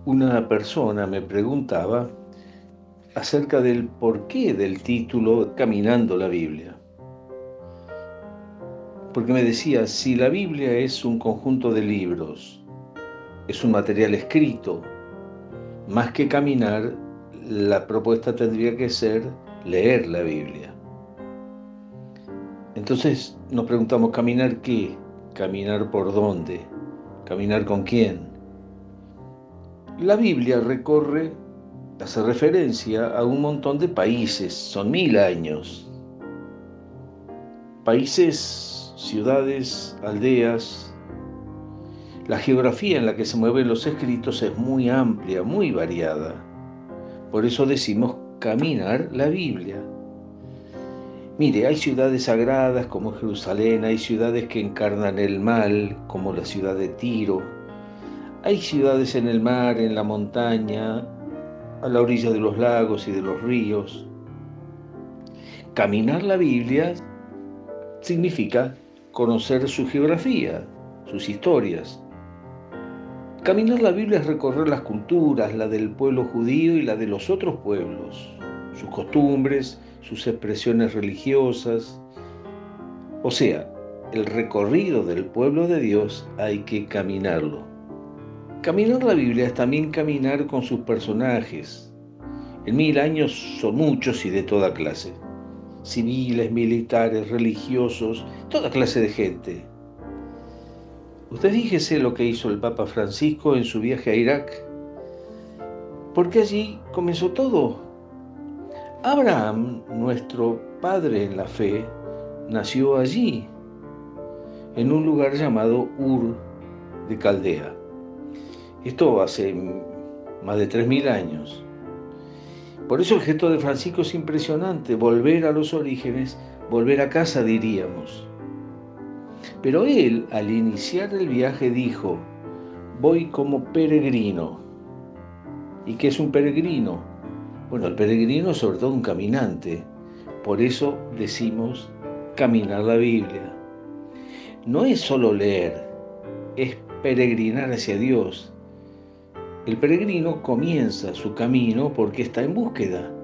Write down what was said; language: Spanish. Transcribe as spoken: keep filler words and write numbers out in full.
Una persona me preguntaba acerca del porqué del título Caminando la Biblia. Porque me decía, si la Biblia es un conjunto de libros, es un material escrito, más que caminar, la propuesta tendría que ser leer la Biblia. Entonces nos preguntamos, ¿caminar qué? ¿Caminar por dónde? ¿Caminar con quién? La Biblia recorre, hace referencia a un montón de países, son mil años. Países, ciudades, aldeas. La geografía en la que se mueven los escritos es muy amplia, muy variada. Por eso decimos caminar la Biblia. Mire, hay ciudades sagradas como Jerusalén, hay ciudades que encarnan el mal, como la ciudad de Tiro. Hay ciudades en el mar, en la montaña, a la orilla de los lagos y de los ríos. Caminar la Biblia significa conocer su geografía, sus historias. Caminar la Biblia es recorrer las culturas, la del pueblo judío y la de los otros pueblos, sus costumbres, sus expresiones religiosas. O sea, el recorrido del pueblo de Dios hay que caminarlo. Caminar la Biblia es también caminar con sus personajes. En mil años son muchos y de toda clase. Civiles, militares, religiosos, toda clase de gente. Usted fíjese lo que hizo el Papa Francisco en su viaje a Irak, porque allí comenzó todo. Abraham, nuestro padre en la fe, nació allí, en un lugar llamado Ur de Caldea. Esto hace más de tres mil años. Por eso el gesto de Francisco es impresionante, volver a los orígenes, volver a casa, diríamos. Pero él, al iniciar el viaje, dijo, voy como peregrino. ¿Y qué es un peregrino? Bueno, el peregrino es sobre todo un caminante. Por eso decimos caminar la Biblia. No es solo leer, es peregrinar hacia Dios. El peregrino comienza su camino porque está en búsqueda.